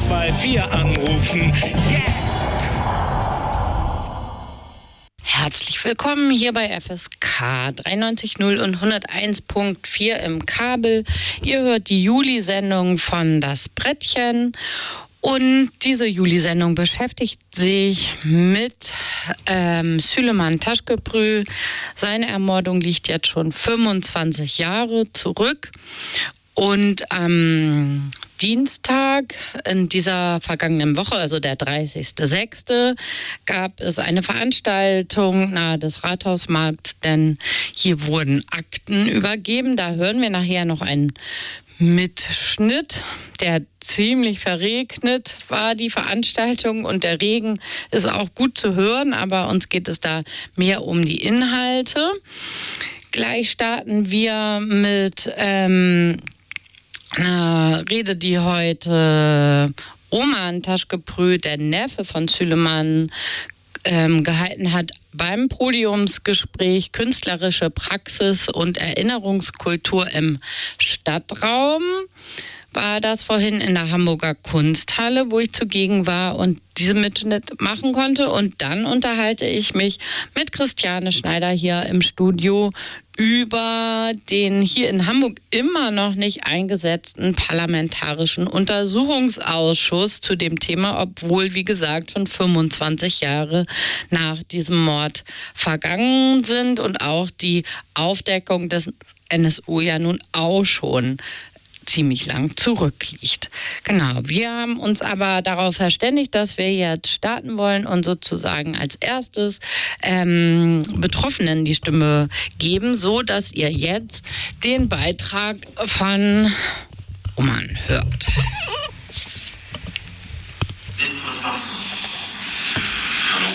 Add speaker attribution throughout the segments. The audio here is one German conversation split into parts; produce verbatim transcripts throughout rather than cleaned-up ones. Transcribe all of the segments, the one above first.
Speaker 1: zwei vier anrufen. Jetzt!
Speaker 2: Herzlich willkommen hier bei F S K dreiundneunzig Komma null und hunderteins Komma vier im Kabel. Ihr hört die Juli-Sendung von Das Brettchen. Und diese Juli-Sendung beschäftigt sich mit ähm, Süleyman Taşköprü. Seine Ermordung liegt jetzt schon fünfundzwanzig Jahre zurück. Und am Dienstag in dieser vergangenen Woche, also der dreißigster sechster, gab es eine Veranstaltung nahe des Rathausmarkts, denn hier wurden Akten übergeben. Da hören wir nachher noch einen Mitschnitt, der ziemlich verregnet war, die Veranstaltung, und der Regen ist auch gut zu hören, aber uns geht es da mehr um die Inhalte. Gleich starten wir mit ähm, einer Rede, die heute Oman Taşköprü, der Neffe von Süleyman, ähm, gehalten hat beim Podiumsgespräch Künstlerische Praxis und Erinnerungskultur im Stadtraum. War das vorhin in der Hamburger Kunsthalle, wo ich zugegen war und diesen Mitschnitt machen konnte. Und dann unterhalte ich mich mit Christiane Schneider hier im Studio über den hier in Hamburg immer noch nicht eingesetzten Parlamentarischen Untersuchungsausschuss zu dem Thema, obwohl, wie gesagt, schon fünfundzwanzig Jahre nach diesem Mord vergangen sind und auch die Aufdeckung des N S U ja nun auch schon ziemlich lang zurückliegt. Genau, wir haben uns aber darauf verständigt, dass wir jetzt starten wollen und sozusagen als erstes ähm, Betroffenen die Stimme geben, so dass ihr jetzt den Beitrag von Oman hört.
Speaker 3: Was machst du? Hallo,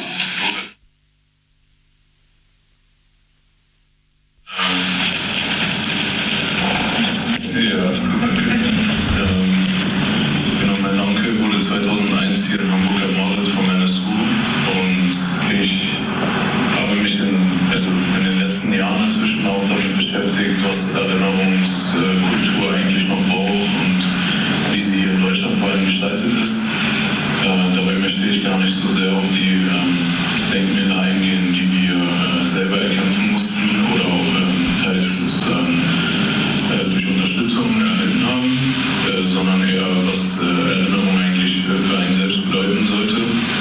Speaker 4: Ja, super. Ähm, genau, mein Onkel wurde zweitausendeins hier in Hamburg ermordet vom N S U und ich habe mich in, also in den letzten Jahren inzwischen auch damit beschäftigt, was Erinnerungskultur eigentlich noch braucht und wie sie hier in Deutschland vor allem gestaltet ist. Äh, dabei möchte ich gar nicht so sehr auf die ähm, Denkmäler eingehen, die wir äh, selber erkämpfen mussten oder auch äh, teils sozusagen durch Unterstützung erhalten haben, äh, sondern eher, was äh, Erinnerung eigentlich äh, für einen selbst bedeuten sollte.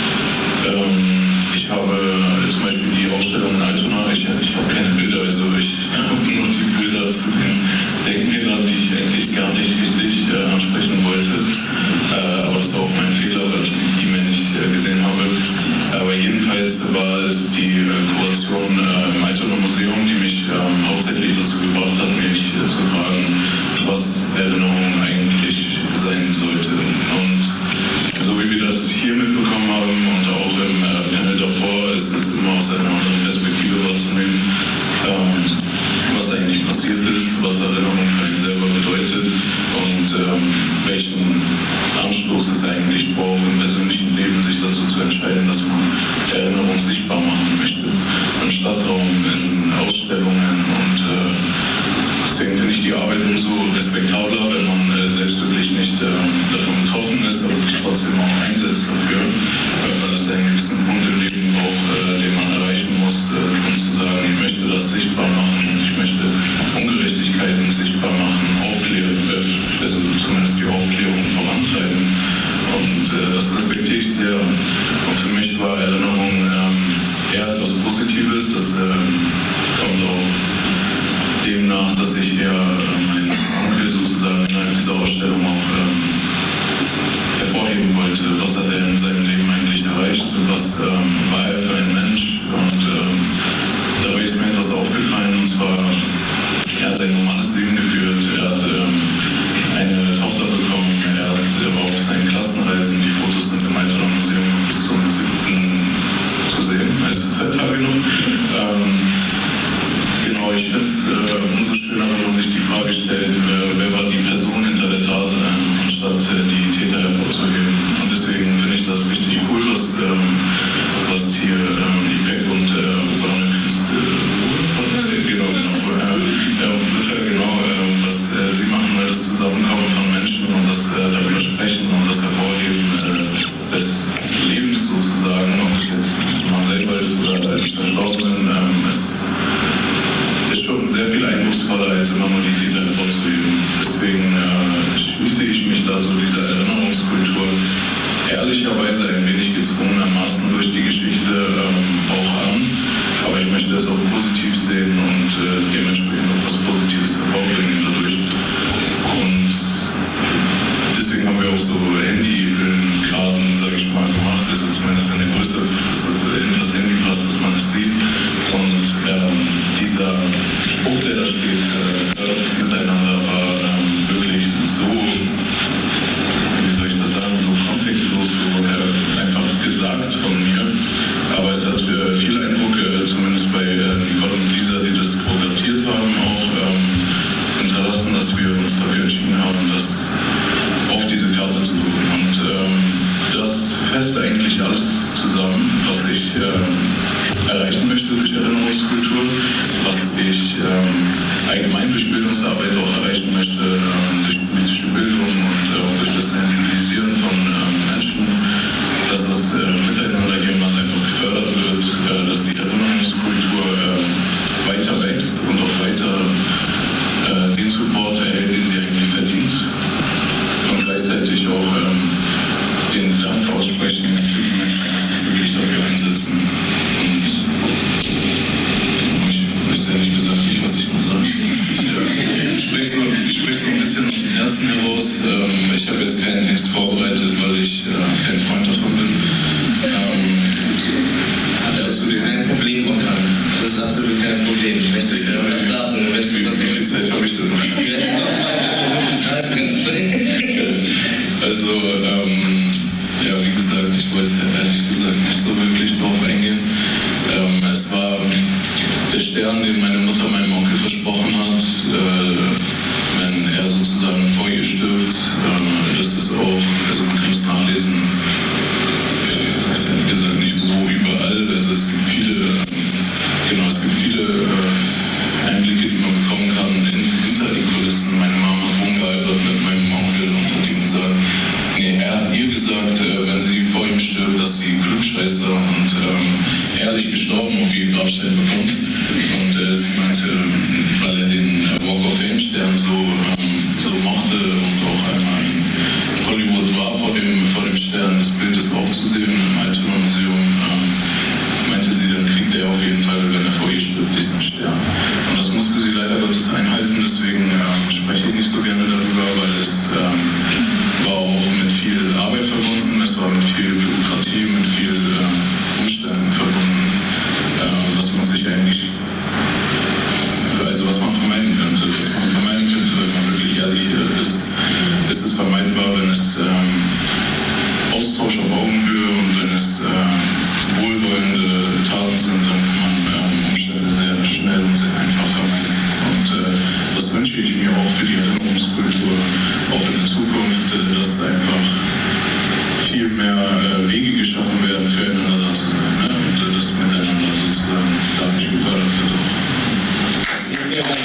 Speaker 4: Ähm, ich habe äh, zum Beispiel die Ausstellung in Altona, ich, ich habe keine Bilder, also ich habe nur die Bilder zu den Denkmälern, die ich eigentlich gar nicht richtig äh, ansprechen wollte. Äh, aber das war auch mein Fehler, weil ich die E-Mail nicht äh, gesehen habe. Aber jedenfalls war es die äh, Kuration äh, im Altona Museum, die mich äh, hauptsächlich dazu gebracht hat, mich äh, zu fragen, was Erinnerung eigentlich sein sollte. Und so wie wir das hier mitbekommen haben und auch im äh, Panel davor, ist es immer aus einer anderen Perspektive wahrzunehmen, ähm, was eigentlich passiert ist, was Erinnerung für einen selber bedeutet und ähm, welchen Anstoß es eigentlich braucht, im persönlichen Leben sich dazu zu entscheiden, dass man Erinnerung sichtbar machen möchte. Im Stadtraum, in Ausstellungen, und äh, deswegen finde ich die Arbeit umso respektabler, wenn man äh, selbst wirklich nicht äh, davon betroffen ist, aber sich trotzdem auch einsetzt dafür, äh, weil es einen gewissen Punkt im Leben braucht, äh, den man erreichen muss, äh, um zu sagen, ich möchte das sichtbar machen, ich möchte Ungerechtigkeiten sichtbar machen, aufklären, äh, also zumindest die Aufklärung vorantreiben. Und äh, das respektiere ich sehr. Und für mich war Erinnerung äh, eher etwas Positives. Das äh, kommt auch demnach, dass ich eher äh, meinen Onkel sozusagen in dieser Ausstellung auch äh, hervorheben wollte. Was hat er in seinem Leben eigentlich erreicht? Was ähm, war er für ein Mensch? Und ähm, dabei ist mir etwas aufgefallen, und zwar, er hat ein normales Leben geführt. Er hat ähm, eine Tochter bekommen. Er hat auf seinen Klassenreisen, die Fotos sind im Altona Museum, fasst eigentlich alles zusammen, was ich äh, erreichen möchte durch Erinnerungskultur, was ich ähm, allgemein durch Bildungsarbeit auch erreichen möchte, äh, durch politische Bildung und äh, auch durch das Sensibilisieren von äh, Menschen, dass das äh, Miteinander hier im Land einfach gefördert wird, äh, dass die Erinnerungskultur äh, weiter wächst und auch weiter äh, den Support erhält, den sie eigentlich verdient. Und gleichzeitig auch ähm, den Dank aussprechen für die Menschen, die wirklich dafür einsetzen. Und ich weiß ja nicht gesagt, nicht, was ich noch sagen soll. Ich spreche so, ich spreche so ein bisschen aus dem Herzen heraus. Ähm, ich habe jetzt keinen Text vorbereitet, weil ich äh, kein Freund davon bin. Ähm,
Speaker 5: das ist kein Problem, Okan. Das ist absolut kein Problem. Ich möchte dir was sagen. Du weißt, was
Speaker 4: wie viel Zeit habe ich denn noch?
Speaker 5: Du hättest noch zwei Minuten Zeit.
Speaker 4: Also, ähm, ja, wie gesagt, ich wollte ehrlich gesagt nicht so wirklich drauf eingehen. Ähm, es war der Stern, den meine Mutter meinem Onkel versprochen hat, äh, wenn er sozusagen vor ihr stirbt. Äh, das ist auch, also man kann es nachlesen, ich weiß ehrlich gesagt nicht wo, überall. Also es gibt viele, genau, es gibt viele äh, Einblicke, die man bekommen kann in, hinter den Kulissen. Meine Mama hat rumgealbert mit meinem Onkel und hat ihm gesagt, nee, er hat ihr gesagt, äh, wenn sie vor ihm stirbt, dass sie Klugscheißer und ähm, ehrlich gestorben auf ihren Grabstein bekommt. Und äh, sie meinte, weil er den Walk of Fame Stern so, ähm, so mochte und auch einmal in Hollywood war vor dem, vor dem Stern, das Bild ist auch zu sehen im Altona Museum, ähm, meinte sie, dann kriegt er auf jeden Fall, wenn er vor ihr stirbt, diesen Stern. Und das musste sie leider Gottes einhalten, deswegen ähm, spreche ich nicht so gerne darüber, weil es ähm, war auch mit viel Arbeit verbunden, es war mit viel Bürokratie, mit viel äh, Umständen verbunden, äh, was man sich eigentlich, also was man vermeiden könnte, was man vermeiden könnte, wenn man wirklich ehrlich ist, ist es vermeidbar, wenn es ähm, Austausch auf Augenhöhe und wenn es äh, wohlwollende Taten sind, dann kann man äh, Umstände sehr schnell und sehr einfach vermeiden. Und äh, das wünsche ich mir auch für die Erinnerungskultur, auch in der Zukunft, äh, dass einfach viel mehr äh, Wege geschaffen werden, füreinander da zu sein, ne? Und äh, das Miteinander sozusagen dadurch gefördert wird.
Speaker 5: Vielen Dank.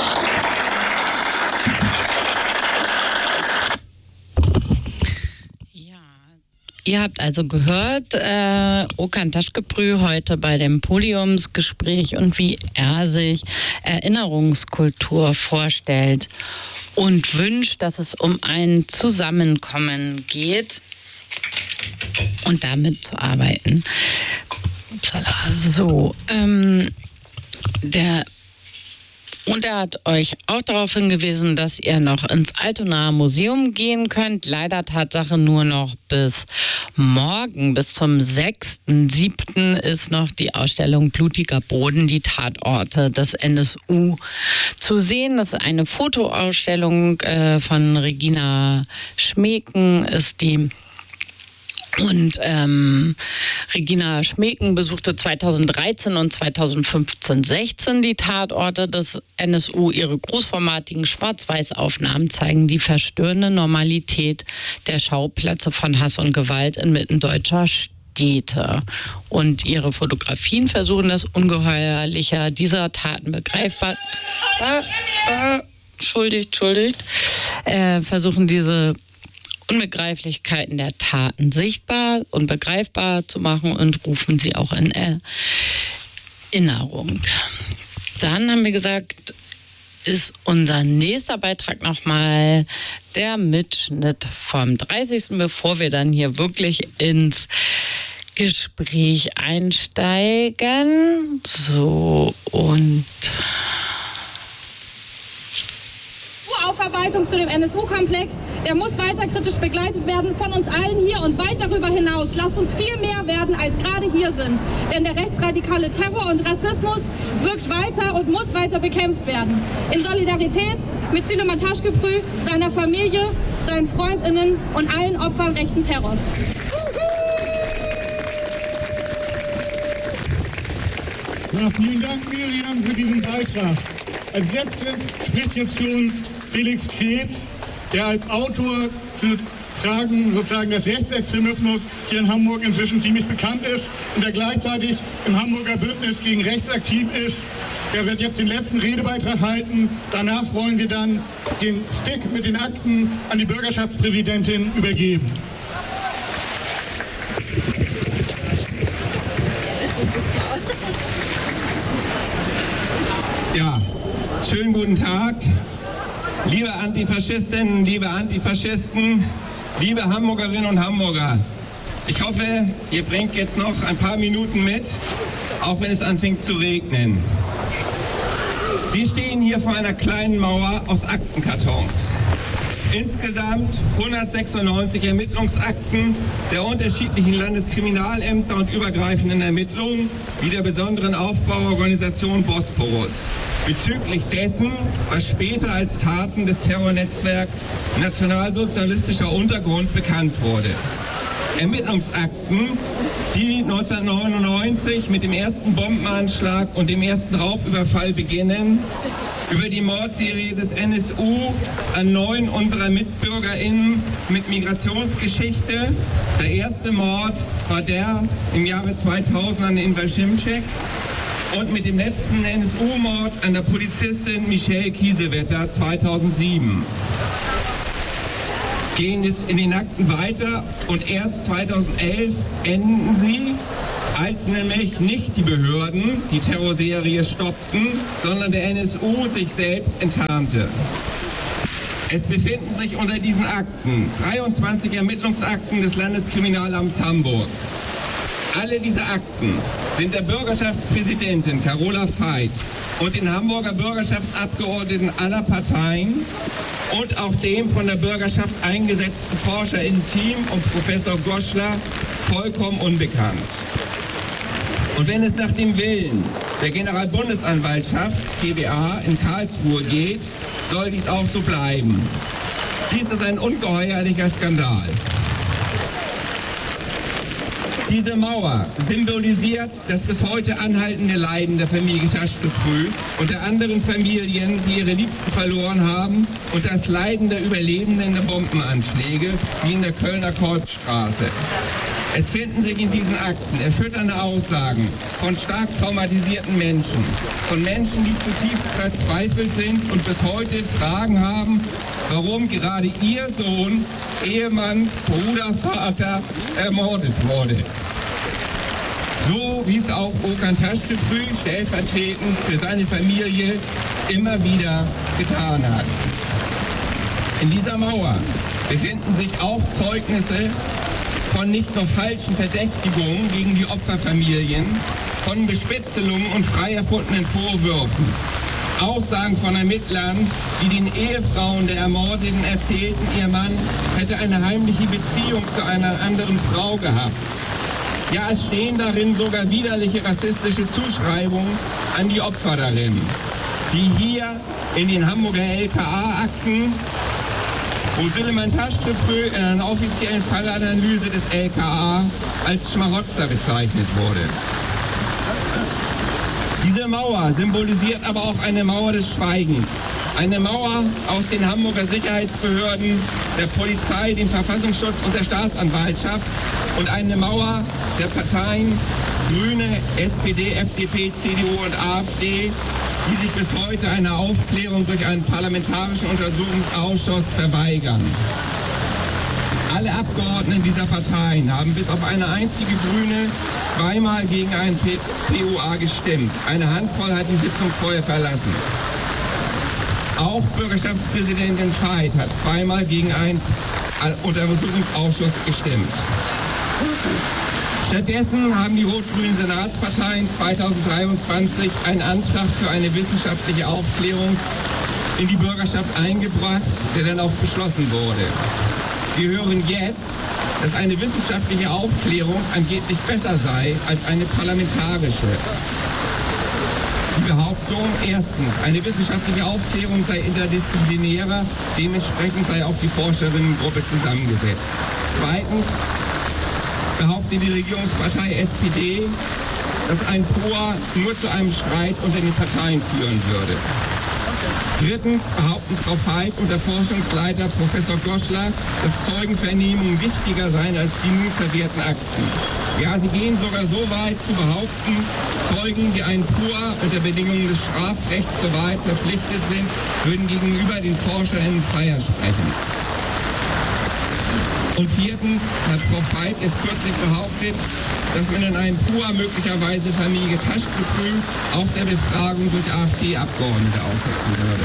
Speaker 2: Ihr habt also gehört, äh, Okan Taschkeprü heute bei dem Podiumsgespräch und wie er sich Erinnerungskultur vorstellt und wünscht, dass es um ein Zusammenkommen geht und damit zu arbeiten. Upsala, so, ähm, der Und er hat euch auch darauf hingewiesen, dass ihr noch ins Altonaer Museum gehen könnt. Leider Tatsache nur noch bis morgen, bis zum sechsten siebten ist noch die Ausstellung Blutiger Boden, die Tatorte des N S U zu sehen. Das ist eine Fotoausstellung äh, von Regina Schmeken, ist die. Und ähm, Regina Schmeken besuchte zweitausenddreizehn und zweitausendfünfzehn sechzehn die Tatorte des N S U. Ihre großformatigen Schwarz-Weiß-Aufnahmen zeigen die verstörende Normalität der Schauplätze von Hass und Gewalt inmitten deutscher Städte. Und ihre Fotografien versuchen das Ungeheuerliche dieser Taten begreifbar... Äh, äh, entschuldigt, entschuldigt. Äh, versuchen diese Unbegreiflichkeiten der Taten sichtbar und begreifbar zu machen und rufen sie auch in Erinnerung. Dann haben wir gesagt, ist unser nächster Beitrag nochmal der Mitschnitt vom dreißigsten bevor wir dann hier wirklich ins Gespräch einsteigen. So, und
Speaker 6: Aufarbeitung zu dem N S U-Komplex, der muss weiter kritisch begleitet werden von uns allen hier und weit darüber hinaus. Lasst uns viel mehr werden, als gerade hier sind. Denn der rechtsradikale Terror und Rassismus wirkt weiter und muss weiter bekämpft werden. In Solidarität mit Süleyman Taschkeprü, seiner Familie, seinen FreundInnen und allen Opfern rechten Terrors.
Speaker 7: Ja, vielen Dank, Miriam, für diesen Beitrag. Als letztes spricht jetzt für uns Felix Kretz, der als Autor zu tragen sozusagen, dass Rechtsextremismus hier in Hamburg inzwischen ziemlich bekannt ist und der gleichzeitig im Hamburger Bündnis gegen Rechts aktiv ist. Der wird jetzt den letzten Redebeitrag halten. Danach wollen wir dann den Stick mit den Akten an die Bürgerschaftspräsidentin übergeben.
Speaker 8: Ja, schönen guten Tag. Liebe Antifaschistinnen, liebe Antifaschisten, liebe Hamburgerinnen und Hamburger. Ich hoffe, ihr bringt jetzt noch ein paar Minuten mit, auch wenn es anfängt zu regnen. Wir stehen hier vor einer kleinen Mauer aus Aktenkartons. Insgesamt hundertsechsundneunzig Ermittlungsakten der unterschiedlichen Landeskriminalämter und übergreifenden Ermittlungen wie der besonderen Aufbauorganisation Bosporus bezüglich dessen, was später als Taten des Terrornetzwerks Nationalsozialistischer Untergrund bekannt wurde. Ermittlungsakten, die neunzehnhundertneunundneunzig mit dem ersten Bombenanschlag und dem ersten Raubüberfall beginnen, über die Mordserie des N S U an neun unserer MitbürgerInnen mit Migrationsgeschichte. Der erste Mord war der im Jahre zweitausend an Enver Šimček und mit dem letzten N S U-Mord an der Polizistin Michelle Kiesewetter zweitausendsieben. Gehen es in den Akten weiter und erst zweitausendelf enden sie, als nämlich nicht die Behörden die Terrorserie stoppten, sondern der N S U sich selbst enttarnte. Es befinden sich unter diesen Akten dreiundzwanzig Ermittlungsakten des Landeskriminalamts Hamburg. Alle diese Akten sind der Bürgerschaftspräsidentin Carola Veit und den Hamburger Bürgerschaftsabgeordneten aller Parteien und auch dem von der Bürgerschaft eingesetzten ForscherInnen-Team und Professor Goschler vollkommen unbekannt. Und wenn es nach dem Willen der Generalbundesanwaltschaft G B A in Karlsruhe geht, soll dies auch so bleiben. Dies ist ein ungeheuerlicher Skandal. Diese Mauer symbolisiert das bis heute anhaltende Leiden der Familie Taschkeprü und der anderen Familien, die ihre Liebsten verloren haben, und das Leiden der Überlebenden der Bombenanschläge, wie in der Kölner Kolbstraße. Es finden sich in diesen Akten erschütternde Aussagen von stark traumatisierten Menschen, von Menschen, die zutiefst verzweifelt sind und bis heute Fragen haben, warum gerade ihr Sohn, Ehemann, Bruder, Vater ermordet wurde. So wie es auch Okan Taschkeprü stellvertretend für seine Familie immer wieder getan hat. In dieser Mauer befinden sich auch Zeugnisse von nicht nur falschen Verdächtigungen gegen die Opferfamilien, von Bespitzelungen und frei erfundenen Vorwürfen. Aussagen von Ermittlern, die den Ehefrauen der Ermordeten erzählten, ihr Mann hätte eine heimliche Beziehung zu einer anderen Frau gehabt. Ja, es stehen darin sogar widerliche rassistische Zuschreibungen an die Opfer darin, die hier in den Hamburger L K A-Akten, wo Süleyman Taschkeprü in einer offiziellen Fallanalyse des L K A als Schmarotzer bezeichnet wurde. Diese Mauer symbolisiert aber auch eine Mauer des Schweigens. Eine Mauer aus den Hamburger Sicherheitsbehörden, der Polizei, dem Verfassungsschutz und der Staatsanwaltschaft und eine Mauer der Parteien Grüne, S P D, F D P, C D U und A F D, die sich bis heute einer Aufklärung durch einen parlamentarischen Untersuchungsausschuss verweigern. Alle Abgeordneten dieser Parteien haben bis auf eine einzige Grüne zweimal gegen einen P U A gestimmt. Eine Handvoll hat die Sitzung vorher verlassen. Auch Bürgerschaftspräsidentin Veit hat zweimal gegen einen Untersuchungsausschuss gestimmt. Stattdessen haben die rot-grünen Senatsparteien zweitausenddreiundzwanzig einen Antrag für eine wissenschaftliche Aufklärung in die Bürgerschaft eingebracht, der dann auch beschlossen wurde. Wir hören jetzt, dass eine wissenschaftliche Aufklärung angeblich besser sei als eine parlamentarische. Die Behauptung, erstens, eine wissenschaftliche Aufklärung sei interdisziplinärer, dementsprechend sei auch die Forscherinnengruppe zusammengesetzt. Zweitens behauptet die Regierungspartei S P D, dass ein P U A nur zu einem Streit unter den Parteien führen würde. Drittens behaupten Frau Veit und der Forschungsleiter Professor Goschler, dass Zeugenvernehmungen wichtiger seien als die nun verwerten Akten. Ja, sie gehen sogar so weit zu behaupten, Zeugen, die einen P U A unter Bedingungen des Strafrechts zur Wahrheit verpflichtet sind, würden gegenüber den ForscherInnen freier sprechen. Und viertens hat Frau Veit es kürzlich behauptet, dass man in einem P U A möglicherweise Familie Taschgeprüf auch der Befragung durch AfD-Abgeordnete aussetzen würde.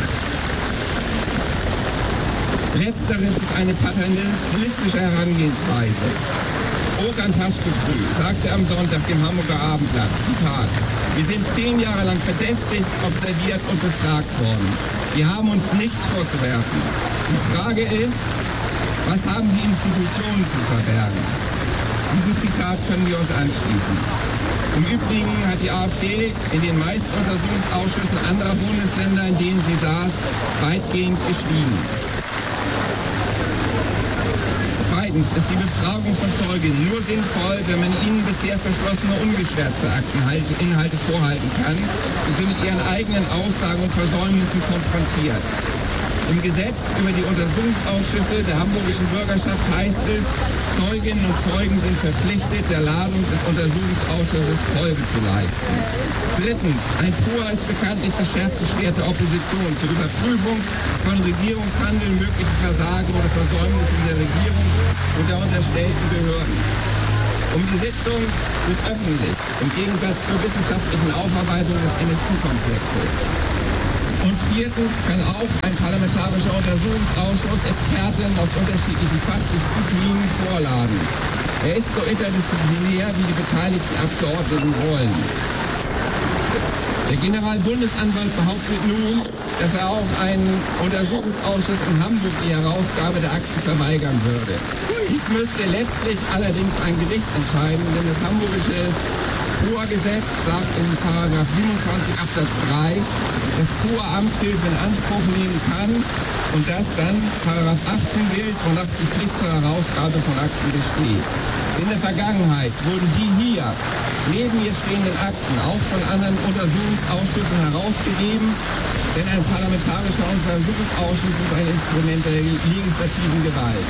Speaker 8: Letzteres ist eine paternalistische Herangehensweise. Okan Taschgeprüf sagte am Sonntag dem Hamburger Abendblatt, Zitat, wir sind zehn Jahre lang verdächtigt, observiert und befragt worden. Wir haben uns nichts vorzuwerfen. Die Frage ist, was haben die Institutionen zu verbergen? Diesem Zitat können wir uns anschließen. Im Übrigen hat die AfD in den meisten Untersuchungsausschüssen anderer Bundesländer, in denen sie saß, weitgehend geschwiegen. Zweitens ist die Befragung von Zeuginnen nur sinnvoll, wenn man ihnen bisher verschlossene, ungeschwärzte Akteninhalte vorhalten kann und sie mit ihren eigenen Aussagen und Versäumnissen konfrontiert. Im Gesetz über die Untersuchungsausschüsse der hamburgischen Bürgerschaft heißt es, Zeuginnen und Zeugen sind verpflichtet, der Ladung des Untersuchungsausschusses Folge zu leisten. Drittens, ein P U A ist bekanntlich verschärft beschwerte Opposition zur Überprüfung von Regierungshandeln, möglichen Versagen oder Versäumnissen der Regierung und der unterstellten Behörden. Um die Sitzung wird öffentlich, im Gegensatz zur wissenschaftlichen Aufarbeitung des N S U-Komplexes. Und viertens kann auch ein parlamentarischer Untersuchungsausschuss Experten aus unterschiedlichen Fachdisziplinen vorladen. Er ist so interdisziplinär, wie die beteiligten Abgeordneten wollen. Der Generalbundesanwalt behauptet nun, dass er auch einen Untersuchungsausschuss in Hamburg die Herausgabe der Akten verweigern würde. Dies müsste letztlich allerdings ein Gericht entscheiden, denn das hamburgische P U A-Gesetz sagt in Paragraph siebenundzwanzig Absatz drei, dass P U A Amtshilfe in Anspruch nehmen kann und das dann Paragraph achtzehn gilt, wonach die Pflicht zur Herausgabe von Akten besteht. In der Vergangenheit wurden die hier neben mir stehenden Akten auch von anderen Untersuchungsausschüssen herausgegeben, denn ein parlamentarischer Untersuchungsausschuss ist ein Instrument der legislativen Gewalt.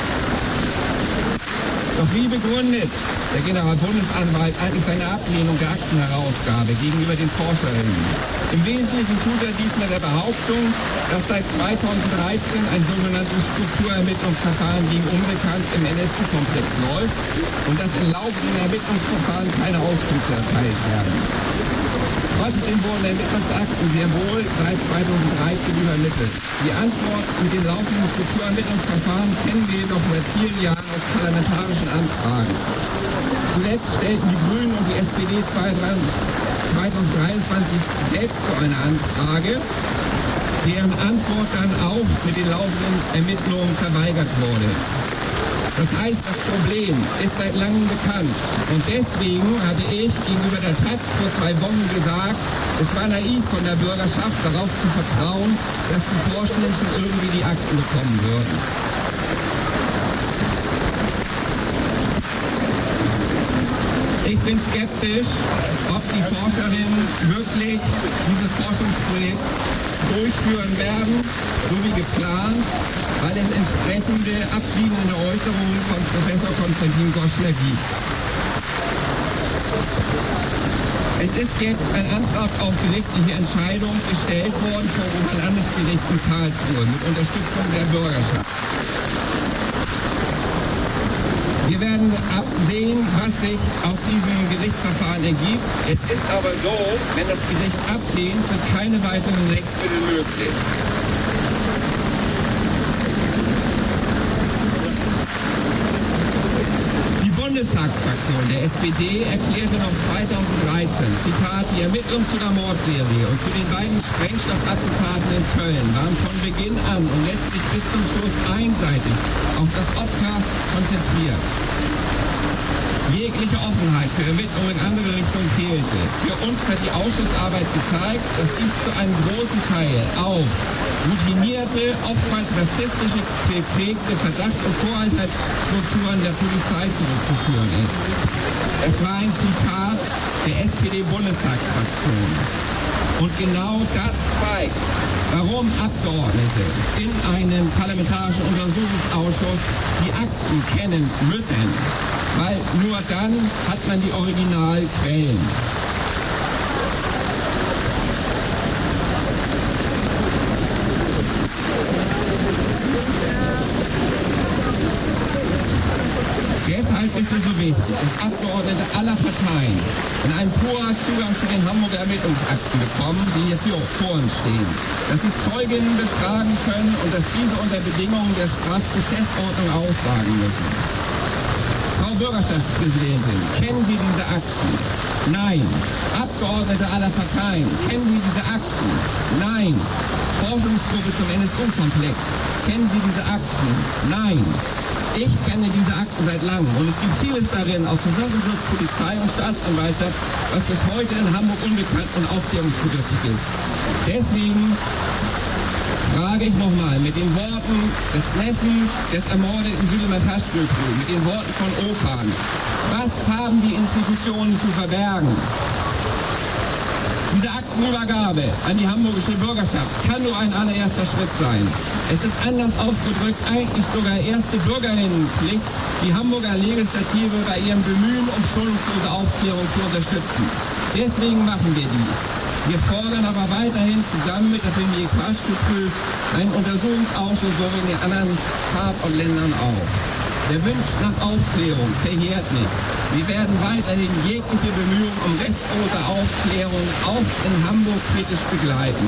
Speaker 8: Doch wie begründet der Generalbundesanwalt eigentlich seine Ablehnung der Aktenherausgabe gegenüber den ForscherInnen? Im Wesentlichen tut er dies mit der Behauptung, dass seit zweitausenddreizehn ein sogenanntes Strukturermittlungsverfahren gegen Unbekannt im N S U-Komplex läuft und dass in laufenden Ermittlungsverfahren keine Auskünfte erteilt werden. Trotzdem wurden Ermittlungsakten sehr wohl seit zweitausenddreizehn übermittelt. Die Antwort mit den laufenden Strukturermittlungsverfahren kennen wir jedoch seit vielen Jahren aus parlamentarischen Anfragen. Zuletzt stellten die Grünen und die S P D zweitausenddreiundzwanzig selbst so eine Anfrage, deren Antwort dann auch mit den laufenden Ermittlungen verweigert wurde. Das heißt, das Problem ist seit langem bekannt. Und deswegen hatte ich gegenüber der Taz vor zwei Wochen gesagt, es war naiv von der Bürgerschaft darauf zu vertrauen, dass die Forschenden schon irgendwie die Akten bekommen würden. Ich bin skeptisch, ob die Forscherinnen wirklich dieses Forschungsprojekt durchführen werden, so wie geplant, weil es entsprechende ablehnende Äußerungen von Professor Konstantin Goschler gibt. Es ist jetzt ein Antrag auf gerichtliche Entscheidung gestellt worden vom Oberlandesgericht in Karlsruhe mit Unterstützung der Bürgerschaft. Wir werden absehen, was sich aus diesem Gerichtsverfahren ergibt. Es ist aber so, wenn das Gericht ablehnt, sind keine weiteren Rechtsmittel möglich. Die Bundestagsfraktion der S P D erklärte noch zweitausenddreizehn, Zitat, die Ermittlungen zu der Mordserie und zu den beiden Sprengstoffattentaten in Köln waren von Beginn an und letztlich bis zum Schluss einseitig auf das Opfer konzentriert. Jegliche Offenheit für Ermittlungen in andere Richtungen fehlte. Für uns hat die Ausschussarbeit gezeigt, dass dies zu einem großen Teil auf routinierte, oftmals rassistische geprägte Verdachts- und Vorhaltungsstrukturen der Polizei zurückzuführen ist. Es war ein Zitat der S P D-Bundestagsfraktion. Und genau das zeigt, warum Abgeordnete in einem parlamentarischen Untersuchungsausschuss die Akten kennen müssen. Weil nur dann hat man die Originalquellen. Deshalb ist es so wichtig, dass Abgeordnete aller Parteien in einem Pro-Akt Zugang zu den Hamburger Ermittlungsakten bekommen, die jetzt hier vor uns stehen. Dass sie Zeuginnen befragen können und dass diese unter Bedingungen der Strafprozessordnung aussagen müssen. Frau Bürgerschaftspräsidentin, kennen Sie diese Akten? Nein. Abgeordnete aller Parteien, kennen Sie diese Akten? Nein. Forschungsgruppe zum N S U-Komplex, kennen Sie diese Akten? Nein. Ich kenne diese Akten seit langem und es gibt vieles darin aus Verfassungsschutz, Polizei und Staatsanwaltschaft, was bis heute in Hamburg unbekannt und aufklärungsbedürftig ist. Deswegen frage ich nochmal mit den Worten des Neffen des ermordeten Süleyman Taşköprü, mit den Worten von Okan: Was haben die Institutionen zu verbergen? Diese Aktenübergabe an die hamburgische Bürgerschaft kann nur ein allererster Schritt sein. Es ist anders ausgedrückt eigentlich sogar erste Bürgerinnenpflicht, die Hamburger Legislative bei ihrem Bemühen um schonungslose Aufklärung zu unterstützen. Deswegen machen wir dies. Wir fordern aber weiterhin zusammen mit der Familie Taşköprü einen Untersuchungsausschuss, so wie in den anderen Tatortländern auch. Der Wunsch nach Aufklärung verjährt nicht. Wir werden weiterhin jegliche Bemühungen um rechtslose Aufklärung auch in Hamburg kritisch begleiten.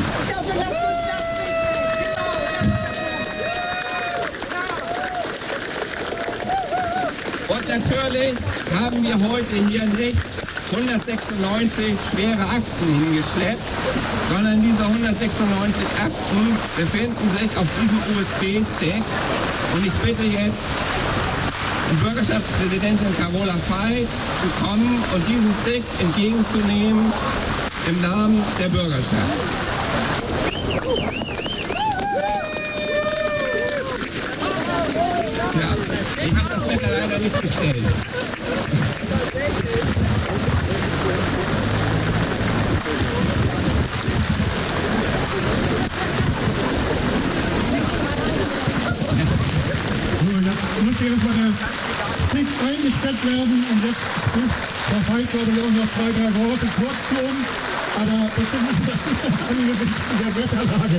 Speaker 8: Und natürlich haben wir heute hier nicht hundertsechsundneunzig schwere Akten hingeschleppt, sondern diese hundertsechsundneunzig Akten befinden sich auf diesem U S B-Stick. Und ich bitte jetzt die Bürgerschaftspräsidentin Carola Veit zu kommen und diesen Stick entgegenzunehmen im Namen der Bürgerschaft. Ja, ich habe das Wetter leider nicht bestellt.
Speaker 7: Muss jetzt mal der Stick eingesteckt werden und jetzt spricht Frau Veit, glaube ich, auch noch zwei, drei Worte kurz zu uns, aber bestimmt nicht angesichts der Wetterlage.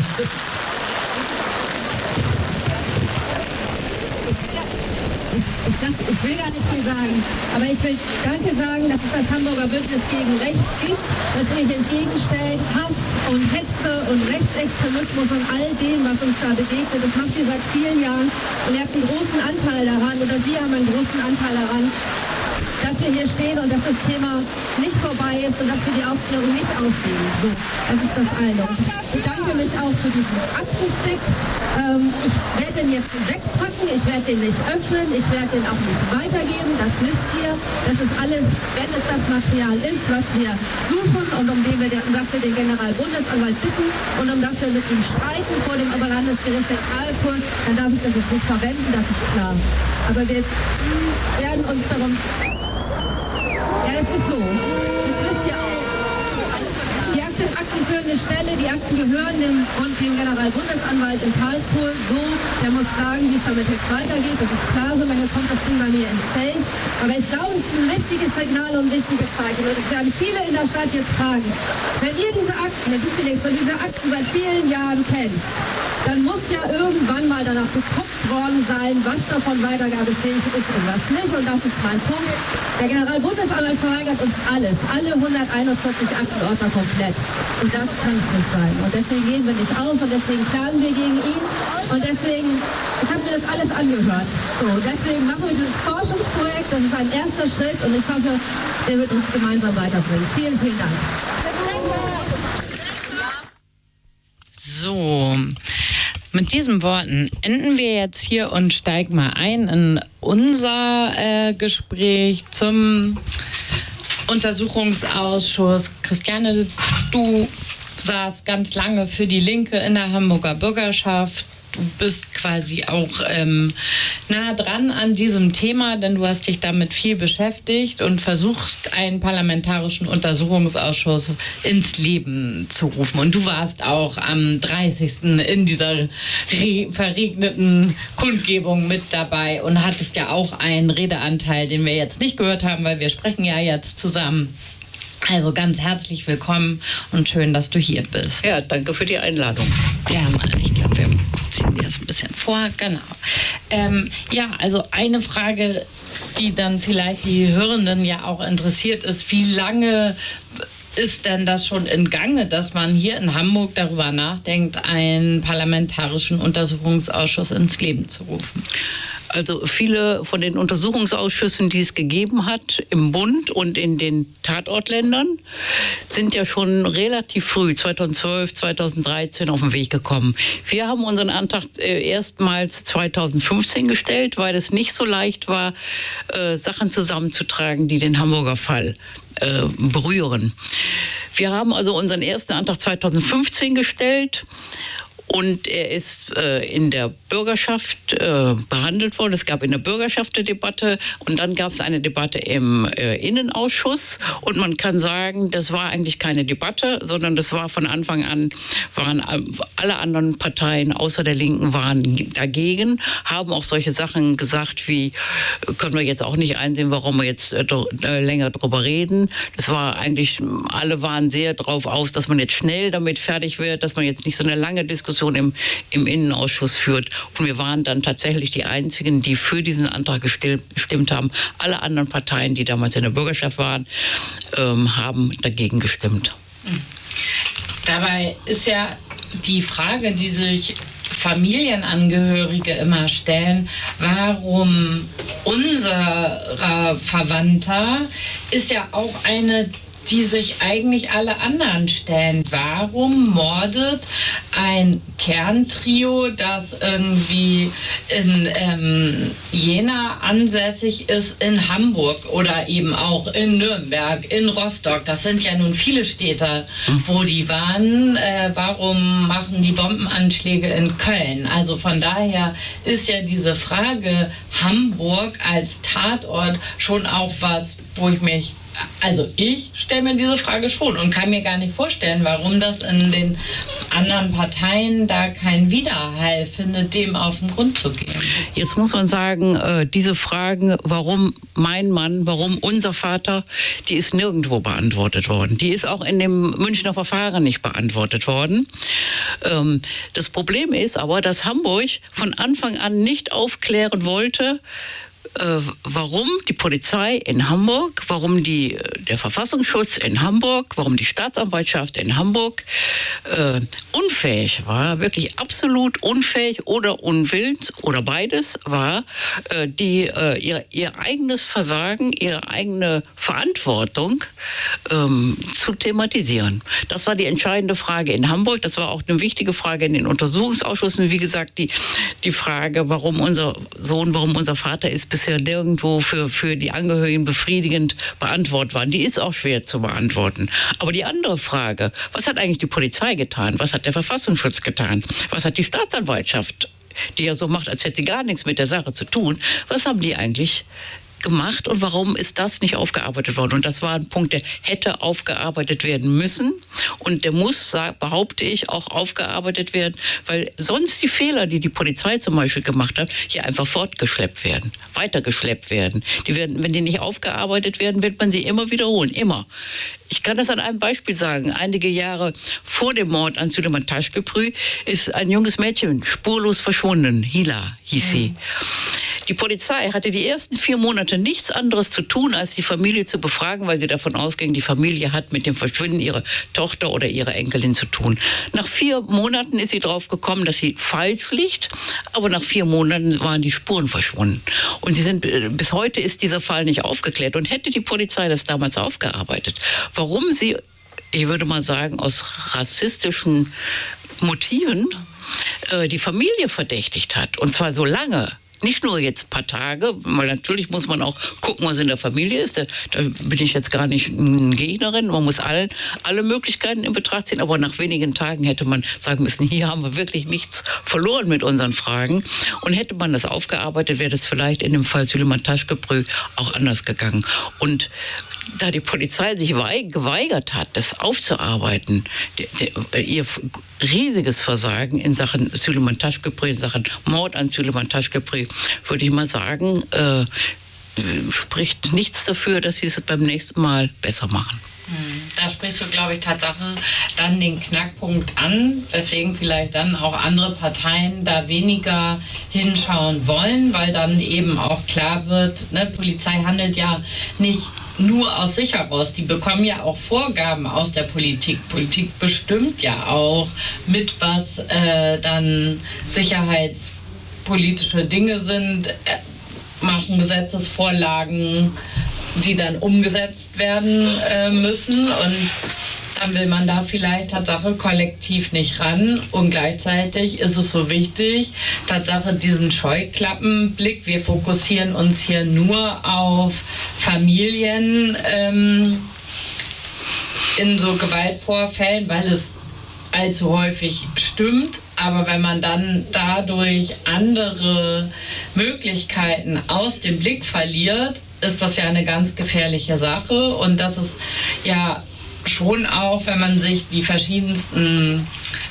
Speaker 9: Ich, ich, dachte, ich will gar nicht viel sagen, aber ich will Danke sagen, dass es das Hamburger Bündnis gegen Rechts gibt, das sich entgegenstellt, Hass und Hetze und Rechtsextremismus und all dem, was uns da begegnet. Das macht ihr seit vielen Jahren und ihr habt einen großen Anteil daran, oder Sie haben einen großen Anteil daran, dass wir hier stehen und dass das Thema nicht vorbei ist und dass wir die Aufklärung nicht aufgeben. So, das ist das eine. Und ich bedanke mich auch für diesen Aktenstick. Ähm, ich werde den jetzt wegpacken, ich werde den nicht öffnen, ich werde den auch nicht weitergeben, das wisst ihr. Das ist alles, wenn es das Material ist, was wir suchen und um, den wir, um das wir den Generalbundesanwalt bitten und um das wir mit ihm streiten vor dem Oberlandesgericht in Karlsruhe, dann darf ich das jetzt nicht verwenden, das ist klar. Aber wir werden uns darum... Ja, das ist so. Das wisst ihr auch. Die aktenführende Stelle, die Akten gehören dem, und dem Generalbundesanwalt in Karlsruhe. So, der muss sagen, wie es damit jetzt weitergeht. Das ist klar, so lange kommt das Ding bei mir ins Safe. Aber ich glaube, es ist ein wichtiges Signal und ein wichtiges Zeichen. Und es werden viele in der Stadt jetzt fragen, wenn ihr diese Akten, wenn du vielleicht von diese Akten seit vielen Jahren kennst, dann muss ja irgendwann mal danach geguckt worden sein, was davon weitergabefähig ist und was nicht. Und das ist mein Punkt. Der Generalbundesanwalt verweigert uns alles, alle hunderteinundvierzig Aktenordner komplett. Und das kann es nicht sein. Und deswegen gehen wir nicht auf und deswegen klagen wir gegen ihn. Und deswegen, ich habe mir das alles angehört. So, deswegen machen wir dieses Forschungsprojekt. Das ist ein erster Schritt und ich hoffe, der wird uns gemeinsam weiterbringen. Vielen, vielen Dank.
Speaker 2: So, mit diesen Worten enden wir jetzt hier und steigen mal ein in unser äh, Gespräch zum Untersuchungsausschuss. Christiane, du saßt ganz lange für die Linke in der Hamburger Bürgerschaft. Du bist quasi auch ähm, nah dran an diesem Thema, denn du hast dich damit viel beschäftigt und versucht, einen parlamentarischen Untersuchungsausschuss ins Leben zu rufen. Und du warst auch am dreißigsten in dieser verregneten Kundgebung mit dabei und hattest ja auch einen Redeanteil, den wir jetzt nicht gehört haben, weil wir sprechen ja jetzt zusammen. Also ganz herzlich willkommen und schön, dass du hier bist.
Speaker 10: Ja, danke für die Einladung.
Speaker 2: Gerne. Ich glaube, wir ziehen dir das ein bisschen vor. Genau. Ähm, ja, also eine Frage, die dann vielleicht die Hörenden ja auch interessiert, ist, wie lange ist denn das schon in Gange, dass man hier in Hamburg darüber nachdenkt, einen parlamentarischen Untersuchungsausschuss ins Leben zu rufen?
Speaker 10: Also viele von den Untersuchungsausschüssen, die es gegeben hat im Bund und in den Tatortländern, sind ja schon relativ früh, zweitausendzwölf, zweitausenddreizehn, auf den Weg gekommen. Wir haben unseren Antrag äh, erstmals zweitausendfünfzehn gestellt, weil es nicht so leicht war, äh, Sachen zusammenzutragen, die den Hamburger Fall äh, berühren. Wir haben also unseren ersten Antrag zweitausendfünfzehn gestellt. Und er ist äh, in der Bürgerschaft äh, behandelt worden. Es gab in der Bürgerschaft eine Debatte und dann gab es eine Debatte im äh, Innenausschuss. Und man kann sagen, das war eigentlich keine Debatte, sondern das war von Anfang an, waren alle anderen Parteien außer der Linken waren dagegen, haben auch solche Sachen gesagt wie, können wir jetzt auch nicht einsehen, warum wir jetzt äh, länger drüber reden. Das war eigentlich, alle waren sehr drauf aus, dass man jetzt schnell damit fertig wird, dass man jetzt nicht so eine lange Diskussion Im, im Innenausschuss führt. Und wir waren dann tatsächlich die Einzigen, die für diesen Antrag gestimmt haben. Alle anderen Parteien, die damals in der Bürgerschaft waren, ähm, haben dagegen gestimmt.
Speaker 2: Dabei ist ja die Frage, die sich Familienangehörige immer stellen, warum unser Verwandter, ist ja auch eine, die sich eigentlich alle anderen stellen. Warum mordet ein Kerntrio, das irgendwie in ähm, Jena ansässig ist, in Hamburg oder eben auch in Nürnberg, in Rostock? Das sind ja nun viele Städte, wo die waren. Äh, warum machen die Bombenanschläge in Köln? Also von daher ist ja diese Frage Hamburg als Tatort schon auch was, wo ich mich Also ich stelle mir diese Frage schon und kann mir gar nicht vorstellen, warum das in den anderen Parteien da keinen Widerhall findet, dem auf den Grund zu gehen.
Speaker 10: Jetzt muss man sagen, äh, diese Fragen, warum mein Mann, warum unser Vater, die ist nirgendwo beantwortet worden. Die ist auch in dem Münchner Verfahren nicht beantwortet worden. Ähm, das Problem ist aber, dass Hamburg von Anfang an nicht aufklären wollte, warum die Polizei in Hamburg, warum die, der Verfassungsschutz in Hamburg, warum die Staatsanwaltschaft in Hamburg äh, unfähig war, wirklich absolut unfähig oder unwillens oder beides war, äh, die, äh, ihr, ihr eigenes Versagen, ihre eigene Verantwortung ähm, zu thematisieren. Das war die entscheidende Frage in Hamburg. Das war auch eine wichtige Frage in den Untersuchungsausschüssen. Wie gesagt, die, die Frage, warum unser Sohn, warum unser Vater ist bisher nirgendwo für, für die Angehörigen befriedigend beantwortet worden. Die ist auch schwer zu beantworten. Aber die andere Frage, was hat eigentlich die Polizei getan? Was hat der Verfassungsschutz getan? Was hat die Staatsanwaltschaft, die ja so macht, als hätte sie gar nichts mit der Sache zu tun? Was haben die eigentlich gemacht und warum ist das nicht aufgearbeitet worden? Und das war ein Punkt, der hätte aufgearbeitet werden müssen und der muss, behaupte ich, auch aufgearbeitet werden, weil sonst die Fehler, die die Polizei zum Beispiel gemacht hat, hier einfach fortgeschleppt werden, weitergeschleppt werden. Die werden, wenn die nicht aufgearbeitet werden, wird man sie immer wiederholen, immer. Ich kann das an einem Beispiel sagen. Einige Jahre vor dem Mord an Süleyman Taşköprü ist ein junges Mädchen spurlos verschwunden. Hila hieß sie. Mhm. Die Polizei hatte die ersten vier Monate nichts anderes zu tun, als die Familie zu befragen, weil sie davon ausging, die Familie hat mit dem Verschwinden ihrer Tochter oder ihrer Enkelin zu tun. Nach vier Monaten ist sie drauf gekommen, dass sie falsch liegt, aber nach vier Monaten waren die Spuren verschwunden. Und sie sind, bis heute ist dieser Fall nicht aufgeklärt. Und hätte die Polizei das damals aufgearbeitet, warum sie, ich würde mal sagen, aus rassistischen Motiven äh, die Familie verdächtigt hat, und zwar so lange, nicht nur jetzt ein paar Tage, weil natürlich muss man auch gucken, was in der Familie ist. Da, da bin ich jetzt gar nicht eine Gegnerin. Man muss alle, alle Möglichkeiten in Betracht ziehen. Aber nach wenigen Tagen hätte man sagen müssen, hier haben wir wirklich nichts verloren mit unseren Fragen. Und hätte man das aufgearbeitet, wäre das vielleicht in dem Fall Süleyman Taşköprü auch anders gegangen. Und da die Polizei sich geweigert hat, das aufzuarbeiten, die, die, ihr riesiges Versagen in Sachen Süleyman Taşköprü, in Sachen Mord an Süleyman Taşköprü, würde ich mal sagen, äh, spricht nichts dafür, dass sie es beim nächsten Mal besser machen.
Speaker 2: Da sprichst du, glaube ich, Tatsache dann den Knackpunkt an, weswegen vielleicht dann auch andere Parteien da weniger hinschauen wollen, weil dann eben auch klar wird, ne, Polizei handelt ja nicht nur aus sich heraus. Die bekommen ja auch Vorgaben aus der Politik. Politik bestimmt ja auch, mit was äh, dann sicherheitspolitische Dinge sind, äh, machen Gesetzesvorlagen, die dann umgesetzt werden äh, müssen, und dann will man da vielleicht Tatsache kollektiv nicht ran, und gleichzeitig ist es so wichtig, Tatsache diesen Scheuklappenblick, wir fokussieren uns hier nur auf Familien ähm, in so Gewaltvorfällen, weil es allzu häufig stimmt. Aber wenn man dann dadurch andere Möglichkeiten aus dem Blick verliert, ist das ja eine ganz gefährliche Sache. Und das ist ja schon auch, wenn man sich die verschiedensten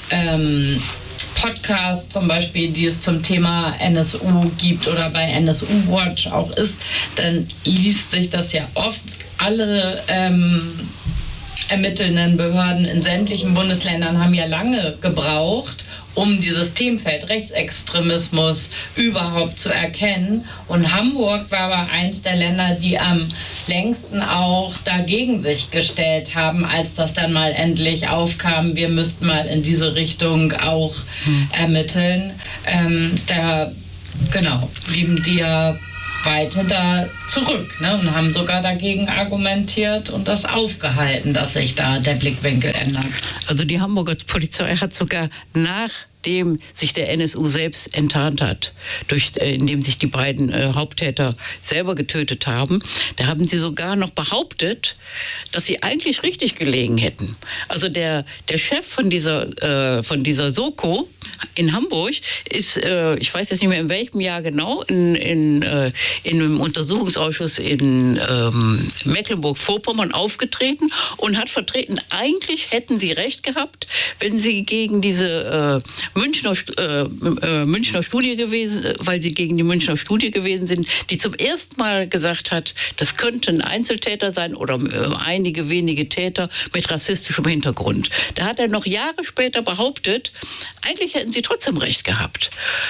Speaker 2: ähm, Podcasts zum Beispiel, die es zum Thema N S U gibt oder bei N S U Watch auch ist, dann liest sich das ja oft. Alle ähm, ermittelnden Behörden in sämtlichen Bundesländern haben ja lange gebraucht, um dieses Themenfeld Rechtsextremismus überhaupt zu erkennen. Und Hamburg war aber eins der Länder, die am längsten auch dagegen sich gestellt haben, als das dann mal endlich aufkam, wir müssten mal in diese Richtung auch hm. ermitteln. Ähm, da, genau, blieben die ja weiter da zurück, ne, und haben sogar dagegen argumentiert und das aufgehalten, dass sich da der Blickwinkel ändert.
Speaker 10: Also die Hamburger Polizei hat sogar nachdem sich der N S U selbst enttarnt hat, durch, äh, indem sich die beiden äh, Haupttäter selber getötet haben, da haben sie sogar noch behauptet, dass sie eigentlich richtig gelegen hätten. Also der, der Chef von dieser, äh, von dieser Soko in Hamburg ist, äh, ich weiß jetzt nicht mehr in welchem Jahr genau, in, in, äh, in einem Untersuchungsausschuss in ähm, Mecklenburg-Vorpommern aufgetreten und hat vertreten, eigentlich hätten sie recht gehabt, wenn sie gegen diese äh, Münchner, äh, äh, Münchner Studie gewesen, weil sie gegen die Münchner Studie gewesen sind, die zum ersten Mal gesagt hat, das könnten Einzeltäter sein oder äh, einige wenige Täter mit rassistischem Hintergrund. Da hat er noch Jahre später behauptet, eigentlich hätten sie trotzdem recht gehabt.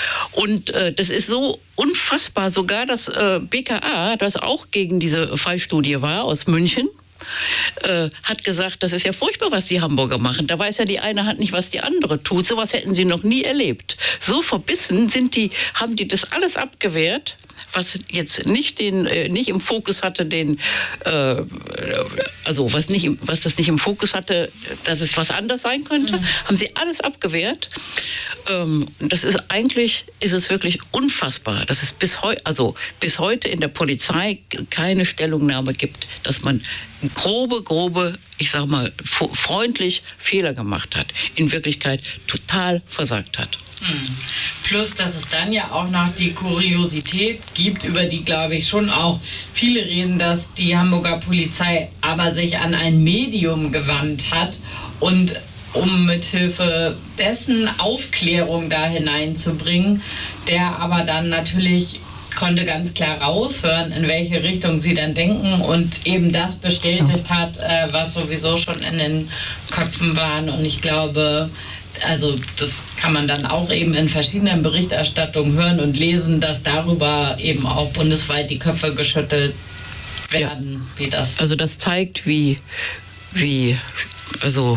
Speaker 10: Und äh, das ist so unfassbar, sogar das äh, B K A, das auch gegen diese Fallstudie war aus München, Äh, hat gesagt, das ist ja furchtbar, was die Hamburger machen. Da weiß ja die eine Hand nicht, was die andere tut. So was hätten sie noch nie erlebt. So verbissen sind die, haben die das alles abgewehrt, was jetzt nicht den, äh, nicht im Fokus hatte, den, äh, also was nicht, was das nicht im Fokus hatte, dass es was anderes sein könnte, mhm. haben sie alles abgewehrt. Ähm, das ist eigentlich, ist es wirklich unfassbar, dass es bis heute, also bis heute in der Polizei keine Stellungnahme gibt, dass man grobe, grobe, ich sag mal, freundlich Fehler gemacht hat, in Wirklichkeit total versagt hat.
Speaker 2: Hm. Plus, dass es dann ja auch noch die Kuriosität gibt, über die, glaube ich, schon auch viele reden, dass die Hamburger Polizei aber sich an ein Medium gewandt hat und um mithilfe dessen Aufklärung da hineinzubringen, der aber dann natürlich konnte ganz klar raushören, in welche Richtung sie dann denken und eben das bestätigt hat, äh, was sowieso schon in den Köpfen waren. Und ich glaube, also das kann man dann auch eben in verschiedenen Berichterstattungen hören und lesen, dass darüber eben auch bundesweit die Köpfe geschüttelt werden, ja. Wie das.
Speaker 10: Also das zeigt, wie, wie, also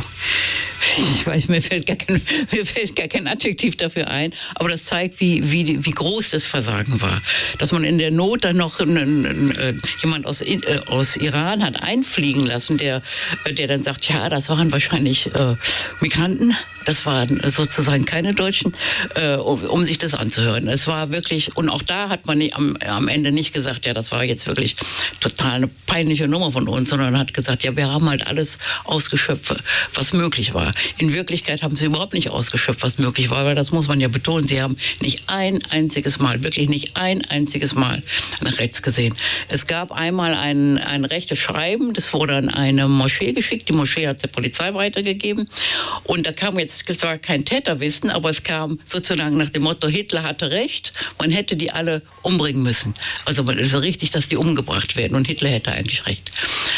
Speaker 10: ich weiß, mir fällt, gar kein, mir fällt gar kein Adjektiv dafür ein, aber das zeigt, wie, wie, wie groß das Versagen war. Dass man in der Not dann noch einen, einen, jemand aus, äh, aus Iran hat einfliegen lassen, der, der dann sagt, ja, das waren wahrscheinlich äh, Migranten, Das waren sozusagen keine Deutschen, äh, um, um sich das anzuhören. Es war wirklich, und auch da hat man nicht, am, am Ende nicht gesagt, ja, das war jetzt wirklich total eine peinliche Nummer von uns, sondern hat gesagt, ja, wir haben halt alles ausgeschöpft, was möglich war. In Wirklichkeit haben sie überhaupt nicht ausgeschöpft, was möglich war, weil das muss man ja betonen, sie haben nicht ein einziges Mal, wirklich nicht ein einziges Mal nach rechts gesehen. Es gab einmal ein, ein rechtes Schreiben, das wurde an eine Moschee geschickt, die Moschee hat es der Polizei weitergegeben und da kam jetzt zwar kein Täterwissen, aber es kam sozusagen nach dem Motto, Hitler hatte recht, man hätte die alle umbringen müssen. Also es ist richtig, dass die umgebracht werden und Hitler hätte eigentlich recht.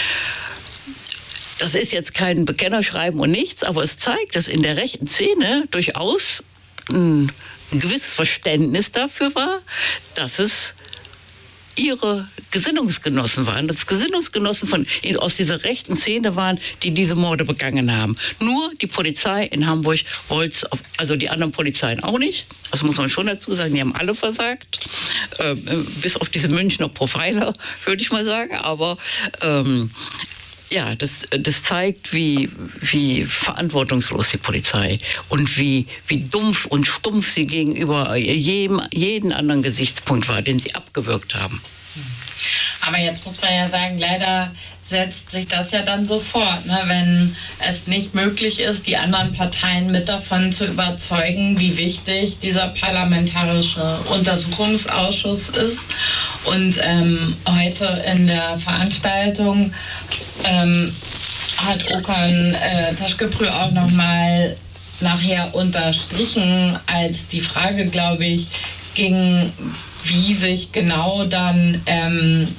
Speaker 10: Das ist jetzt kein Bekennerschreiben und nichts, aber es zeigt, dass in der rechten Szene durchaus ein, ein gewisses Verständnis dafür war, dass es ihre Gesinnungsgenossen waren, dass Gesinnungsgenossen von, aus dieser rechten Szene waren, die diese Morde begangen haben. Nur die Polizei in Hamburg wollte es, also die anderen Polizeien auch nicht. Das muss man schon dazu sagen, die haben alle versagt. Äh, bis auf diese Münchner Profiler, würde ich mal sagen. Aber ähm, ja, das, das zeigt, wie, wie verantwortungslos die Polizei und wie, wie dumpf und stumpf sie gegenüber jedem, jeden anderen Gesichtspunkt war, den sie abgewürgt haben.
Speaker 2: Aber jetzt muss man ja sagen, leider setzt sich das ja dann so fort, ne? Wenn es nicht möglich ist, die anderen Parteien mit davon zu überzeugen, wie wichtig dieser parlamentarische Untersuchungsausschuss ist. Und ähm, heute in der Veranstaltung ähm, hat Okan äh, Taşköprü auch nochmal nachher unterstrichen, als die Frage, glaube ich, ging, wie sich genau dann ähm,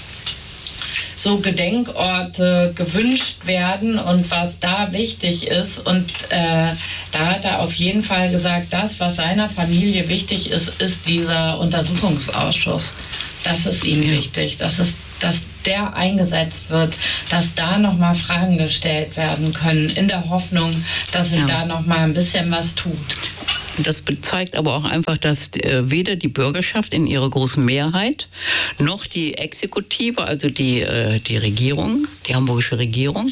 Speaker 2: so Gedenkorte gewünscht werden und was da wichtig ist. Und äh, da hat er auf jeden Fall gesagt, das, was seiner Familie wichtig ist, ist dieser Untersuchungsausschuss. Das ist ihm wichtig, dass, es, dass der eingesetzt wird, dass da nochmal Fragen gestellt werden können, in der Hoffnung, dass sich ja. da nochmal ein bisschen was tut.
Speaker 10: Das zeigt aber auch einfach, dass äh, weder die Bürgerschaft in ihrer großen Mehrheit noch die Exekutive, also die, äh, die Regierung, die hamburgische Regierung,